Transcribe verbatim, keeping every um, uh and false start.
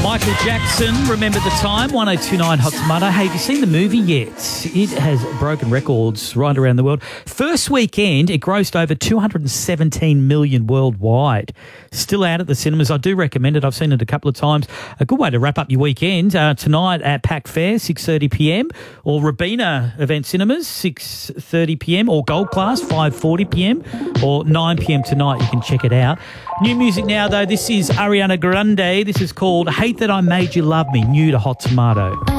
Michael Jackson, Remember the Time, one oh two point nine Hot Tomato. Hey, have you seen the movie yet? It has broken records right around the world. First weekend, it grossed over two hundred seventeen million worldwide. Still out at the cinemas. I do recommend it. I've seen it a couple of times. A good way to wrap up your weekend. Uh, tonight at Pack Fair, six thirty p m, or Robina Event Cinemas, six thirty p m, or Gold Class, five forty p m, or nine p m tonight. You can check it out. New music now, though. This is Ariana Grande. This is called Hate That I Made You Love Me, new to Hot Tomato.